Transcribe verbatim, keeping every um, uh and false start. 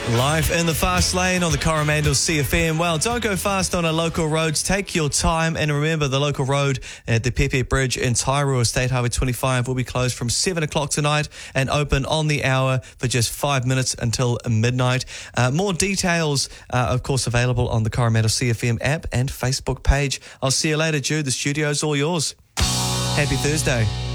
Live in the fast lane on the Coromandel C F M. Well, don't go fast on our local roads. Take your time. And remember, the local road at the Pepe Bridge in Tairua, State Highway twenty-five, will be closed from seven o'clock tonight and open on the hour for just five minutes until midnight. Uh, more details, uh, of course, available on the Coromandel C F M app and Facebook page. I'll see you later, Jude. The studio's all yours. Happy Thursday.